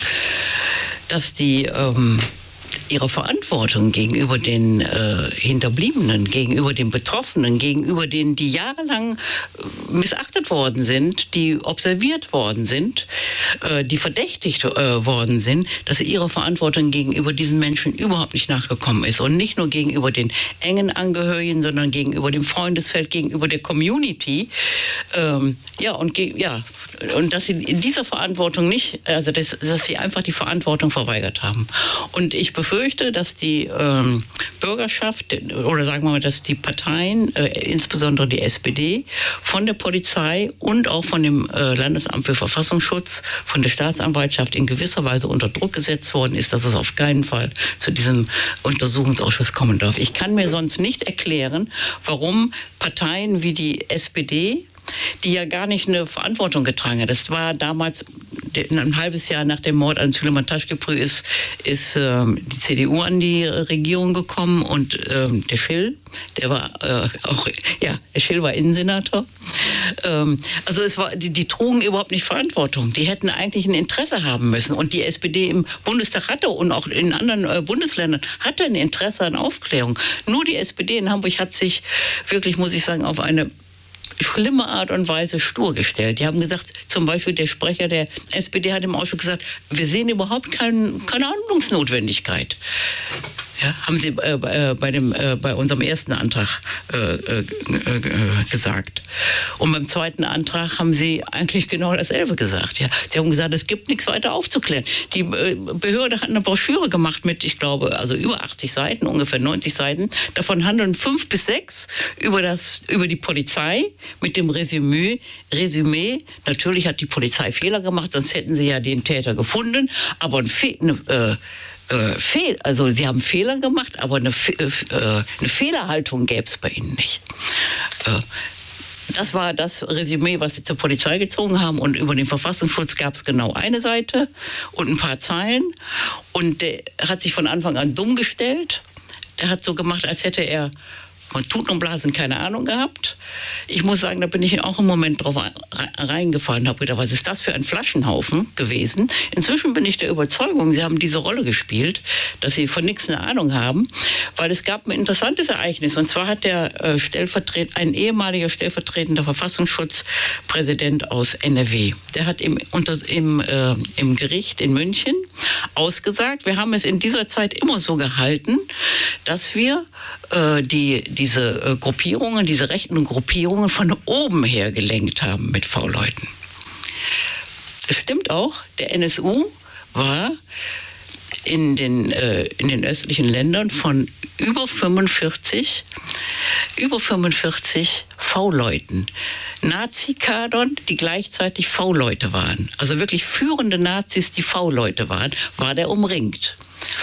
Speaker 10: dass die ähm, ihre Verantwortung gegenüber den äh, Hinterbliebenen, gegenüber den Betroffenen, gegenüber denen, die jahrelang äh, missachtet worden sind, die observiert worden sind, äh, die verdächtigt äh, worden sind, dass ihre Verantwortung gegenüber diesen Menschen überhaupt nicht nachgekommen ist. Und nicht nur gegenüber den engen Angehörigen, sondern gegenüber dem Freundesfeld, gegenüber der Community. Ähm, ja, und, ja, und dass sie in dieser Verantwortung nicht, also das, dass sie einfach die Verantwortung verweigert haben. Und ich befürchte, dass die ähm, Bürgerschaft oder sagen wir mal, dass die Parteien, äh, insbesondere die S P D, von der Polizei und auch von dem äh, Landesamt für Verfassungsschutz, von der Staatsanwaltschaft in gewisser Weise unter Druck gesetzt worden ist, dass es auf keinen Fall zu diesem Untersuchungsausschuss kommen darf. Ich kann mir sonst nicht erklären, warum Parteien wie die S P D, die ja gar nicht eine Verantwortung getragen hat. Das war damals, ein halbes Jahr nach dem Mord an Süleyman Taşköprü ist, ist ähm, die C D U an die Regierung gekommen und ähm, der Schill, der war äh, auch, ja, der Schill war Innensenator. Ähm, also es war, die, die trugen überhaupt nicht Verantwortung. Die hätten eigentlich ein Interesse haben müssen. Und die S P D im Bundestag hatte und auch in anderen äh, Bundesländern hatte ein Interesse an Aufklärung. Nur die S P D in Hamburg hat sich wirklich, muss ich sagen, auf eine schlimme Art und Weise stur gestellt. Die haben gesagt, zum Beispiel der Sprecher der S P D hat im Ausschuss gesagt, wir sehen überhaupt kein, keine Handlungsnotwendigkeit. Ja, haben sie äh, bei, dem, äh, bei unserem ersten Antrag äh, äh, gesagt. Und beim zweiten Antrag haben sie eigentlich genau dasselbe gesagt. Ja. Sie haben gesagt, es gibt nichts weiter aufzuklären. Die äh, Behörde hat eine Broschüre gemacht mit, ich glaube, also über achtzig Seiten, ungefähr neunzig Seiten. Davon handeln fünf bis sechs über, das, über die Polizei mit dem Resümee. Resümee. Natürlich hat die Polizei Fehler gemacht, sonst hätten sie ja den Täter gefunden. Aber ein Fe ne, äh, Äh, fehl, also sie haben Fehler gemacht, aber eine, Fe äh, eine Fehlerhaltung gäbe es bei ihnen nicht. Äh, das war das Resümee, was sie zur Polizei gezogen haben, und über den Verfassungsschutz gab es genau eine Seite und ein paar Zeilen, und der hat sich von Anfang an dumm gestellt. Der hat so gemacht, als hätte er von Tuten und Blasen keine Ahnung gehabt. Ich muss sagen, da bin ich auch im Moment drauf reingefahren, habe gedacht, was ist das für ein Flaschenhaufen gewesen. Inzwischen bin ich der Überzeugung, sie haben diese Rolle gespielt, dass sie von nichts eine Ahnung haben, weil es gab ein interessantes Ereignis. Und zwar hat der äh, Stellvertret- ein ehemaliger stellvertretender Verfassungsschutzpräsident aus N R W, der hat im, unter, im, äh, im Gericht in München ausgesagt, wir haben es in dieser Zeit immer so gehalten, dass wir äh, die, diese äh, Gruppierungen, diese rechten Gruppierungen von oben her gelenkt haben mit V-Leuten. Es stimmt auch, der N S U war in den, äh, in den östlichen Ländern von über fünfundvierzig, über fünfundvierzig V-Leuten, Nazi-Kadern, die gleichzeitig V-Leute waren, also wirklich führende Nazis, die V-Leute waren, war der umringt.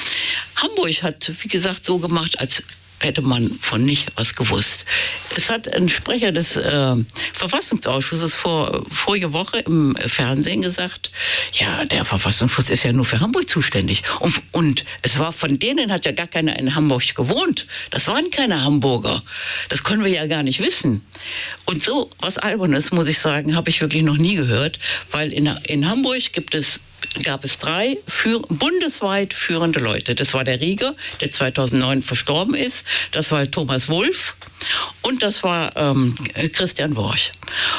Speaker 10: Hamburg hat, wie gesagt, so gemacht, als hätte man von nicht was gewusst. Es hat ein Sprecher des äh, Verfassungsausschusses vor vorige Woche im Fernsehen gesagt, ja, der Verfassungsschutz ist ja nur für Hamburg zuständig. Und, und es war von denen, hat ja gar keiner in Hamburg gewohnt. Das waren keine Hamburger. Das können wir ja gar nicht wissen. Und so was Albernes, muss ich sagen, habe ich wirklich noch nie gehört, weil in, in Hamburg gibt es gab es drei für, bundesweit führende Leute. Das war der Rieger, der zweitausendneun verstorben ist. Das war Thomas Wulff und das war ähm, Christian Worch.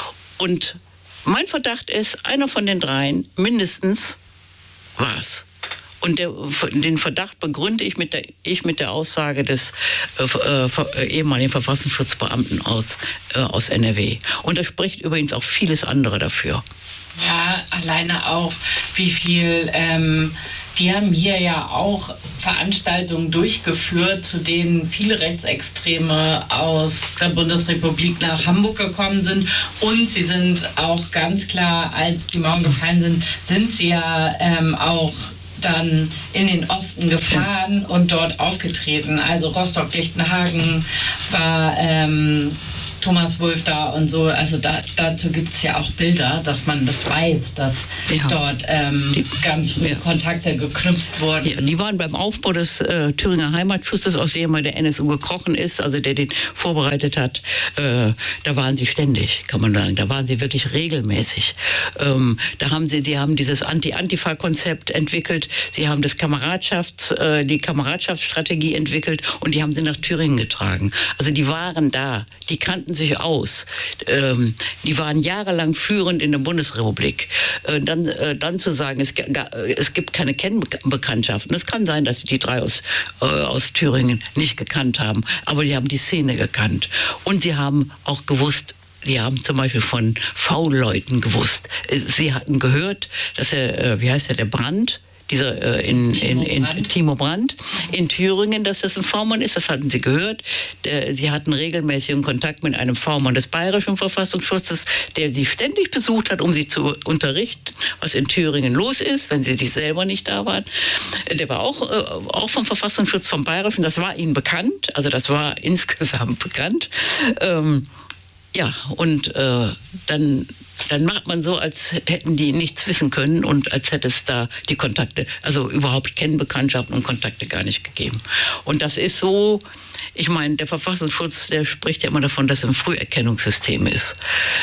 Speaker 10: Und mein Verdacht ist, einer von den dreien mindestens war es. Und der, den Verdacht begründe ich mit der, ich mit der Aussage des äh, äh, ehemaligen Verfassungsschutzbeamten aus, äh, aus N R W. Und da spricht übrigens auch vieles andere dafür.
Speaker 2: Ja, alleine auch, wie viel, ähm, die haben hier ja auch Veranstaltungen durchgeführt, zu denen viele Rechtsextreme aus der Bundesrepublik nach Hamburg gekommen sind. Und sie sind auch ganz klar, als die Mauern gefallen sind, sind sie ja ähm, auch dann in den Osten gefahren und dort aufgetreten. Also Rostock-Lichtenhagen war ähm, Thomas Wulff da und so. Also da, dazu gibt es ja auch Bilder, dass man das weiß, dass ja. dort ähm, die, ganz viele ja. Kontakte geknüpft wurden.
Speaker 10: Ja, die waren beim Aufbau des äh, Thüringer Heimatschutzes, aus dem der N S U gekrochen ist, also der den vorbereitet hat. Äh, da waren sie ständig, kann man sagen. Da waren sie wirklich regelmäßig. Ähm, da haben sie, sie haben dieses Anti-Antifa-Konzept entwickelt. Sie haben das Kameradschafts, äh, die Kameradschaftsstrategie entwickelt und die haben sie nach Thüringen getragen. Also die waren da. Die kannten sich aus. Ähm, die waren jahrelang führend in der Bundesrepublik. Äh, dann, äh, dann zu sagen, es, es gibt keine Kennbekanntschaften. Es kann sein, dass sie die drei aus, äh, aus Thüringen nicht gekannt haben, aber sie haben die Szene gekannt. Und sie haben auch gewusst, die haben zum Beispiel von V-Leuten gewusst. Sie hatten gehört, dass er, wie heißt der, der Brandt, dieser äh, in, in, in, in Timo Brandt in Thüringen, dass das ein V-Mann ist, das hatten sie gehört. Der, sie hatten regelmäßigen Kontakt mit einem V-Mann des Bayerischen Verfassungsschutzes, der sie ständig besucht hat, um sie zu unterrichten, was in Thüringen los ist, wenn sie sich selber nicht da waren. Der war auch, äh, auch vom Verfassungsschutz vom Bayerischen, das war ihnen bekannt, also das war insgesamt bekannt. Ähm, ja, und äh, dann dann macht man so, als hätten die nichts wissen können und als hätte es da die Kontakte, also überhaupt Kennbekanntschaften und Kontakte gar nicht gegeben. Und das ist so, ich meine, der Verfassungsschutz, der spricht ja immer davon, dass es ein Früherkennungssystem ist.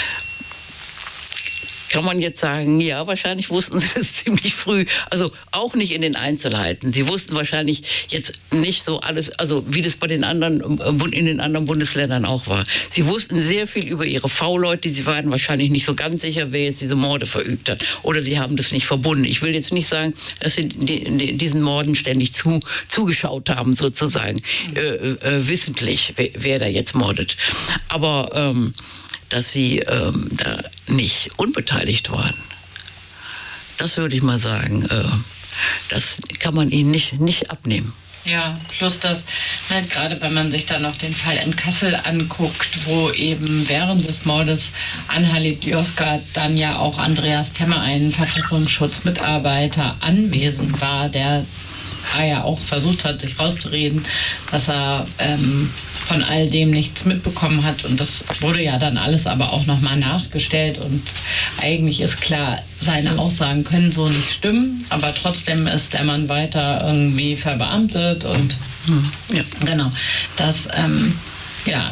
Speaker 10: Kann man jetzt sagen, ja, wahrscheinlich wussten sie das ziemlich früh, also auch nicht in den Einzelheiten. Sie wussten wahrscheinlich jetzt nicht so alles, also wie das bei den anderen, in den anderen Bundesländern auch war. Sie wussten sehr viel über ihre V-Leute, sie waren wahrscheinlich nicht so ganz sicher, wer jetzt diese Morde verübt hat. Oder sie haben das nicht verbunden. Ich will jetzt nicht sagen, dass sie diesen Morden ständig zu, zugeschaut haben, sozusagen, äh, äh, wissentlich, wer, wer da jetzt mordet. Aber ähm, dass sie ähm, da nicht unbeteiligt waren. Das würde ich mal sagen, äh, das kann man ihnen nicht, nicht abnehmen.
Speaker 2: Ja, plus das, ne, gerade wenn man sich dann noch den Fall in Kassel anguckt, wo eben während des Mordes an Halit Yozgat dann ja auch Andreas Temmer, ein Verfassungsschutzmitarbeiter, anwesend war, der ah ja auch versucht hat, sich rauszureden, dass er ähm, von all dem nichts mitbekommen hat. Und das wurde ja dann alles aber auch nochmal nachgestellt. Und eigentlich ist klar, seine Aussagen können so nicht stimmen, aber trotzdem ist der Mann weiter irgendwie verbeamtet. Und ja. genau, das... Ähm, ja,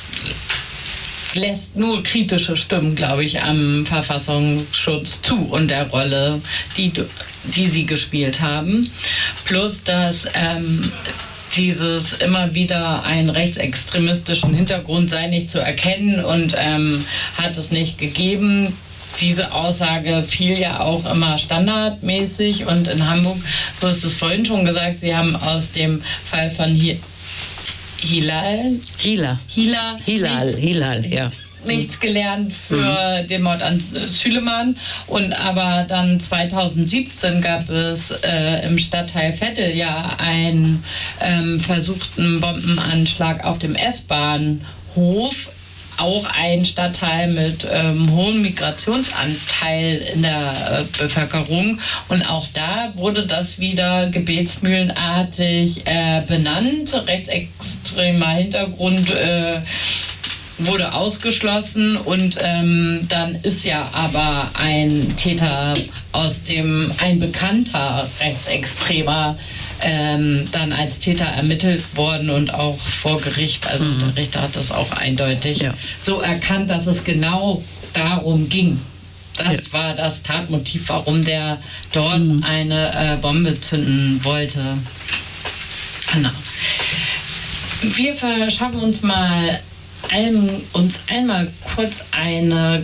Speaker 2: lässt nur kritische Stimmen, glaube ich, am Verfassungsschutz zu und der Rolle, die, die sie gespielt haben. Plus, dass ähm, dieses immer wieder einen rechtsextremistischen Hintergrund sei nicht zu erkennen und ähm, hat es nicht gegeben. Diese Aussage fiel ja auch immer standardmäßig und in Hamburg, du hast es vorhin schon gesagt, sie haben aus dem Fall von Hi- Hilal,
Speaker 10: Hila.
Speaker 2: Hila,
Speaker 10: Hilal,
Speaker 2: nichts,
Speaker 10: Hilal, ja.
Speaker 2: nichts gelernt für mhm. den Mord an Süleyman. Und aber dann zweitausendsiebzehn gab es äh, im Stadtteil Vettel ja einen ähm, versuchten Bombenanschlag auf dem S-Bahnhof. Auch ein Stadtteil mit ähm, hohem Migrationsanteil in der äh, Bevölkerung. Und auch da wurde das wieder gebetsmühlenartig äh, benannt. Rechtsextremer Hintergrund äh, wurde ausgeschlossen. Und ähm, dann ist ja aber ein Täter aus dem, ein bekannter Rechtsextremer, Ähm, dann als Täter ermittelt worden und auch vor Gericht, also mhm. der Richter hat das auch eindeutig ja. so erkannt, dass es genau darum ging. Das ja. war das Tatmotiv, warum der dort mhm. eine äh, Bombe zünden wollte. Genau. Wir verschaffen uns mal ein, uns einmal kurz eine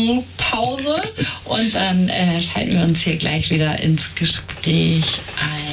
Speaker 2: Gedankenpause und dann äh, schalten wir uns hier gleich wieder ins Gespräch ein.